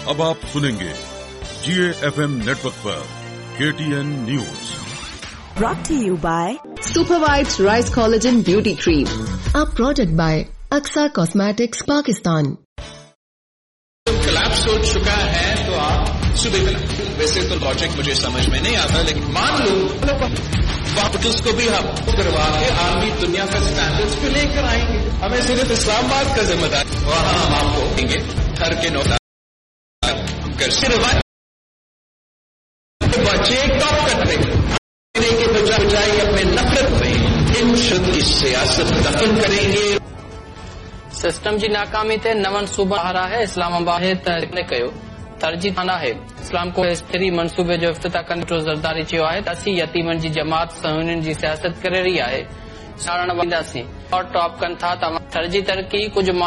अब आप सुनेंगे GAFM नेटवर्क पर KTN news. Brought to you by Super Whites Rice Collagen Beauty Cream, a product by Aksa Cosmetics, Pakistan. Collapse हो चुका है तो आप सुबह मिला। वैसे तो लॉजिक मुझे समझ में नहीं आता, लेकिन मान लो हॉस्पिटल्स को भी हम करवा के आर्मी दुनिया का स्टैंडर्ड्स पे लेकर आएंगे। हमें सिर्फ इस्लामाबाद का जिम्मेदार, वहां हम आपको देंगे घर के नौकर बच्चे टॉप करते के बजाय अपने नफरत में इन शुद्ध की सियासत दफन करेंगे। सिस्टम जी नाकामी ते नवन सूबा हारा है इस्लामाबाद ने कयो तरजीह थाना है इस्लाम को स्थिरी मनसूबे जो इफ्तिताह कंट्रो ज़रदारी चयो आहे त असीं यतीमन जी जमात सहूनिन जी सियासत करे रही आहे। सारण वंदासीं और टॉप कन था तव्हां तरजी तरक़ी कुछ